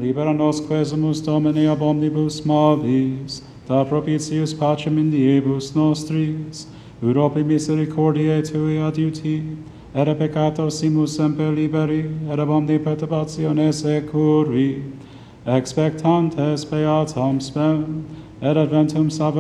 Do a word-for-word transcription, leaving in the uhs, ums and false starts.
libera nos quesumus Domini ab omnibus malis, da propitius pacem in diebus nostris, Europe misericordiae Tui adiuti, et a peccato simus semper liberi, et ab omni perturbatione securi, expectantes beatam spem, et adventum salvationem